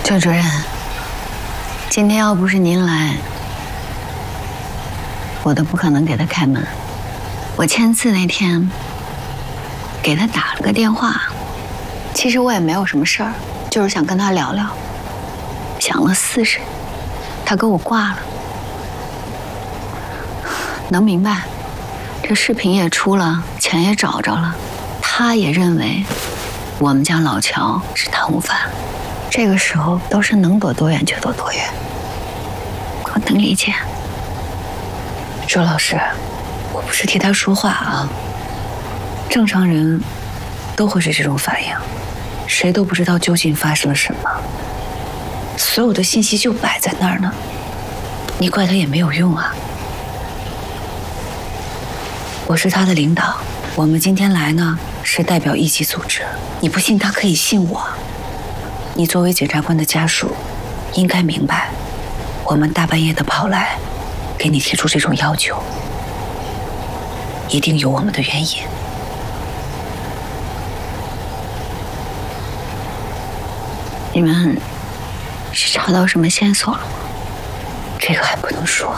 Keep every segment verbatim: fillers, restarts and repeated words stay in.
郑主任，今天要不是您来，我都不可能给他开门。我签字那天给他打了个电话，其实我也没有什么事儿，就是想跟他聊聊。响了四声，他给我挂了。能明白，这视频也出了，钱也找着了，他也认为我们家老乔是贪污犯。这个时候都是能躲多远就躲多远，我能理解。 周老师，我不是替他说话啊，正常人都会是这种反应，谁都不知道究竟发生了什么，所有的信息就摆在那儿呢，你怪他也没有用啊。我是他的领导，我们今天来呢是代表一级组织，你不信他可以信我。你作为检察官的家属，应该明白，我们大半夜的跑来，给你提出这种要求，一定有我们的原因。 你们是查到什么线索了吗？ 这个还不能说，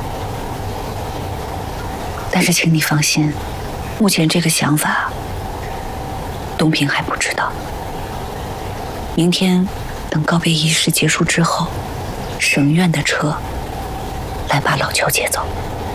但是请你放心，目前这个想法，东平还不知道。明天等告别仪式结束之后，省院的车来把老乔接走。